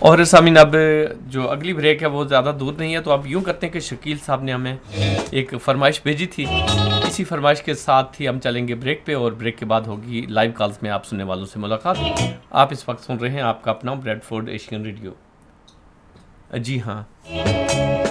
और सामीन अब जो अगली ब्रेक है वो ज़्यादा दूर नहीं है, तो अब यूँ करते हैं कि शकील साहब ने हमें एक फरमाइश भेजी थी, इसी फरमाइश के साथ ही हम चलेंगे ब्रेक पे, और ब्रेक के बाद होगी लाइव कॉल्स में आप सुनने वालों से मुलाकात। आप इस वक्त सुन रहे हैं आपका अपना ब्रेडफोर्ड एशियन रेडियो। जी हाँ,